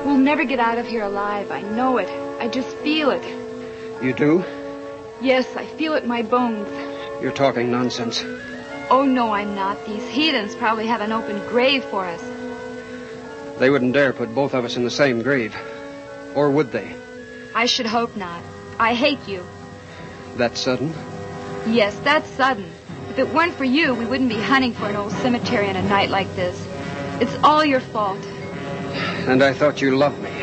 We'll never get out of here alive. I know it. I just feel it. You do? Yes, I feel it in my bones. You're talking nonsense. Oh, no, I'm not. These heathens probably have an open grave for us. They wouldn't dare put both of us in the same grave. Or would they? I should hope not. I hate you. That sudden? Yes, that's sudden. If it weren't for you, we wouldn't be hunting for an old cemetery on a night like this. It's all your fault. And I thought you loved me.